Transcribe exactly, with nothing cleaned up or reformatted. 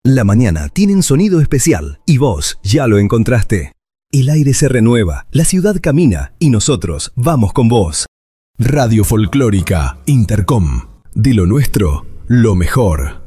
La mañana tiene un sonido especial y vos ya lo encontraste. El aire se renueva, la ciudad camina y nosotros vamos con vos. Radio Folclórica Intercom. De lo nuestro, lo mejor.